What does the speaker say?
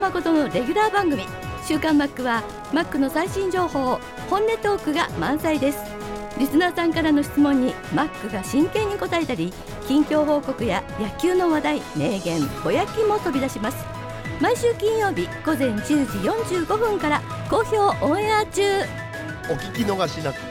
誠のレギュラー番組週刊マックはマックの最新情報、本音トークが満載です。リスナーさんからの質問にマックが真剣に答えたり、近況報告や野球の話題、名言、ぼやきも飛び出します。毎週金曜日午前10時45分から好評オンエア中。 お聞き逃しなく。